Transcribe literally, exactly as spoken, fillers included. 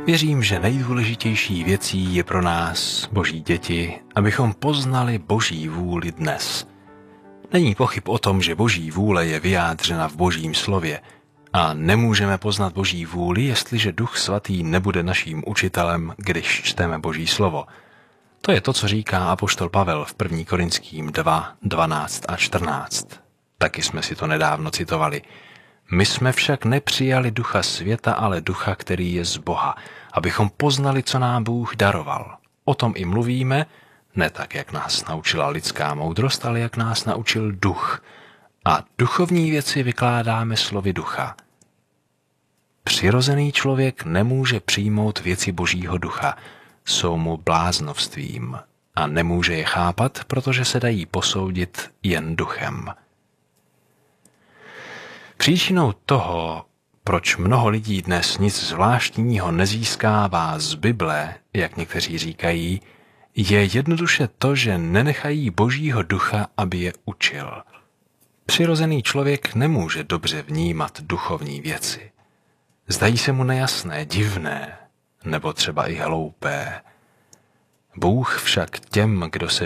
Věřím, že nejdůležitější věcí je pro nás, Boží děti, abychom poznali Boží vůli dnes. Není pochyb o tom, že Boží vůle je vyjádřena v Božím slově a nemůžeme poznat Boží vůli, jestliže Duch Svatý nebude naším učitelem, když čteme Boží slovo. To je to, co říká apoštol Pavel v první Korinským dva, dvanáct a čtrnáct. Taky jsme si to nedávno citovali. My jsme však nepřijali ducha světa, ale ducha, který je z Boha, abychom poznali, co nám Bůh daroval. O tom i mluvíme, ne tak, jak nás naučila lidská moudrost, ale jak nás naučil duch. A duchovní věci vykládáme slovy ducha. Přirozený člověk nemůže přijmout věci Božího ducha, jsou mu bláznovstvím a nemůže je chápat, protože se dají posoudit jen duchem. Příčinou toho, proč mnoho lidí dnes nic zvláštního nezískává z Bible, jak někteří říkají, je jednoduše to, že nenechají Božího ducha, aby je učil. Přirozený člověk nemůže dobře vnímat duchovní věci. Zdají se mu nejasné, divné, nebo třeba i hloupé. Bůh však těm, kdo se